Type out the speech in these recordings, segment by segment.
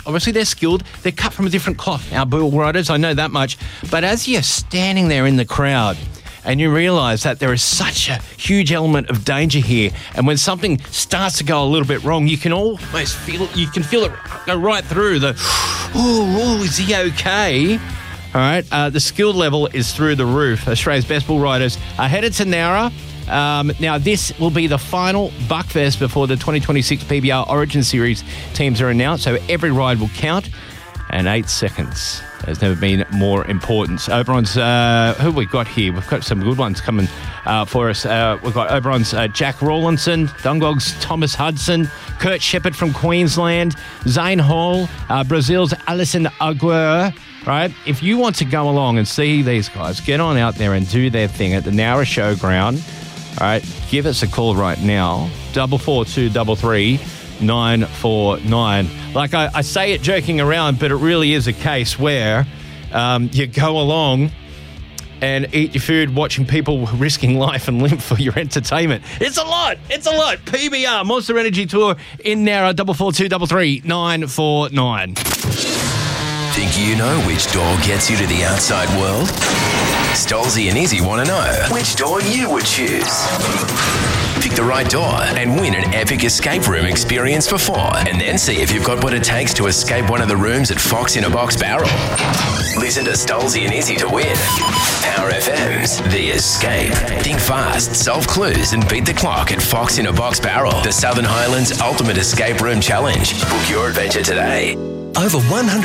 obviously they're skilled. They're cut from a different cloth, our bull riders, I know that much. But as you're standing there in the crowd and you realise that there is such a huge element of danger here, and when something starts to go a little bit wrong, you can almost feel it go right through the, is he okay? All right, the skill level is through the roof. Australia's best bull riders are headed to Nowra. Now, this will be the final Buckfest before the 2026 PBR Origin Series teams are announced, so every ride will count, and 8 seconds has never been more important. Oberon's, who have we got here? We've got some good ones coming for us. We've got Oberon's Jack Rawlinson, Dungog's Thomas Hudson, Kurt Shepherd from Queensland, Zane Hall, Brazil's Alison Aguirre. Right? If you want to go along and see these guys, get on out there and do their thing at the Nowra Showground. All right, give us a call right now, 4423 949. Like I say it joking around, but it really is a case where you go along and eat your food watching people risking life and limb for your entertainment. It's a lot. PBR, Monster Energy Tour in Nowra, 4423 949. Think you know which door gets you to the outside world? Stolzy and Izzy want to know which door you would choose. Pick the right door and win an epic escape room experience for 4, and then see if you've got what it takes to escape one of the rooms at Fox in a Box Barrel. Listen to Stolzy and Izzy to win. Power FM's The Escape. Think fast, solve clues, and beat the clock at Fox in a Box Barrel, the Southern Highlands Ultimate Escape Room Challenge. Book your adventure today. Over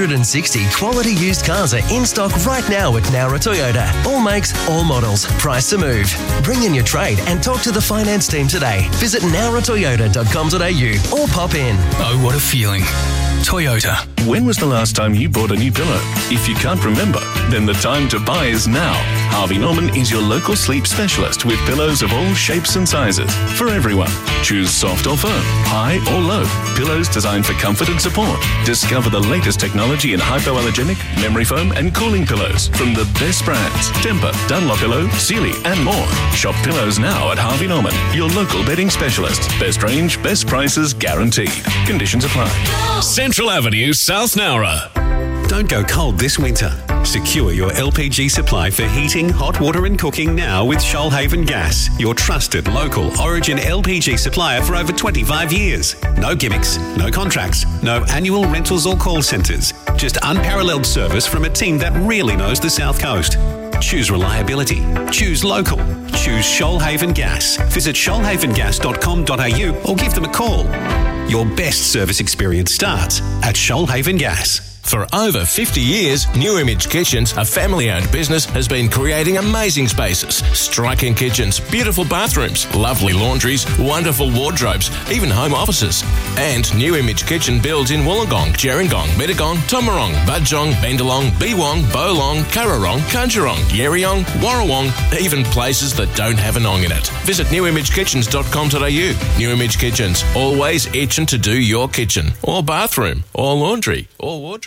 160 quality used cars are in stock right now at Nowra Toyota. All makes, all models, price to move. Bring in your trade and talk to the finance team today. Visit nowratoyota.com.au or pop in. Oh, what a feeling. Toyota. When was the last time you bought a new pillow? If you can't remember, then the time to buy is now. Harvey Norman is your local sleep specialist with pillows of all shapes and sizes for everyone. Choose soft or firm, high or low. Pillows designed for comfort and support. Discover the latest technology in hypoallergenic, memory foam and cooling pillows from the best brands. Tempur, Dunlopillow, Sealy and more. Shop pillows now at Harvey Norman, your local bedding specialist. Best range, best prices guaranteed. Conditions apply. Central Avenue, South Nowra. Don't go cold this winter. Secure your LPG supply for heating, hot water and cooking now with Shoalhaven Gas, your trusted local Origin LPG supplier for over 25 years. No gimmicks, no contracts, no annual rentals or call centres. Just unparalleled service from a team that really knows the South Coast. Choose reliability. Choose local. Choose Shoalhaven Gas. Visit shoalhavengas.com.au or give them a call. Your best service experience starts at Shoalhaven Gas. For over 50 years, New Image Kitchens, a family-owned business, has been creating amazing spaces, striking kitchens, beautiful bathrooms, lovely laundries, wonderful wardrobes, even home offices. And New Image Kitchen builds in Wollongong, Gerringong, Mittagong, Tomarong, Budjong, Bendalong, Beewong, Bowlong, Currarong, Kunjarong, Yerriong, Warrawong, even places that don't have an ong in it. Visit newimagekitchens.com.au. New Image Kitchens, always itching to do your kitchen, or bathroom, or laundry, or wardrobe.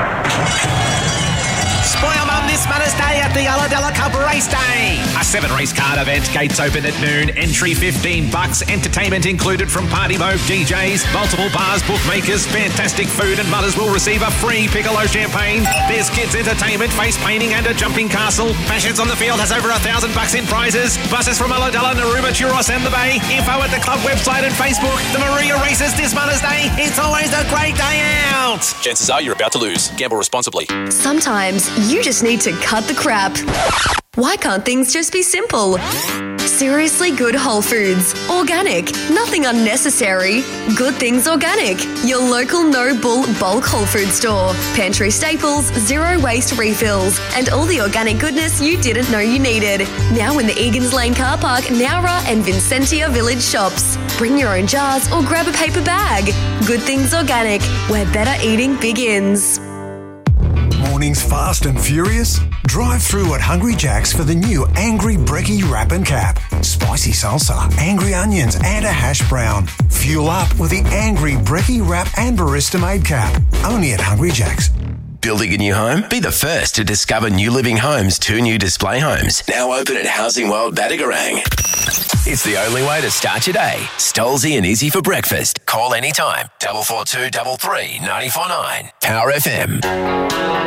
Spoil Mum this Mother's Day at the Ulladulla Cup Race Day. A 7-race card event, gates open at noon, entry $15, entertainment included from Party Mode DJs, multiple bars, bookmakers, fantastic food, and mothers will receive a free piccolo champagne. There's kids entertainment, face painting and a jumping castle. Fashions on the Field has over $1,000 in prizes. Buses from Ulladulla, Narooma, Churros and the Bay. Info at the club website and Facebook. The Maria races this Mother's Day. It's always a great day out. Chances are you're about to lose. Gamble responsibly. Sometimes you just need to cut the crap. Why can't things just be simple? Seriously Good Whole Foods. Organic. Nothing unnecessary. Good Things Organic. Your local no-bull bulk whole food store. Pantry staples, zero waste refills, and all the organic goodness you didn't know you needed. Now in the Egan's Lane car park, Nowra and Vincentia Village shops. Bring your own jars or grab a paper bag. Good Things Organic, where better eating begins. Mornings fast and furious? Drive through at Hungry Jack's for the new Angry Brekkie Wrap and Cap. Spicy salsa, angry onions and a hash brown. Fuel up with the Angry Brekkie Wrap and Barista Made Cap. Only at Hungry Jack's. Building a new home? Be the first to discover New Living Homes' 2 new display homes. Now open at Housing World Badagarang. It's the only way to start your day. Stolzy and Izzy for breakfast. Call anytime. 442 33 949. Power FM.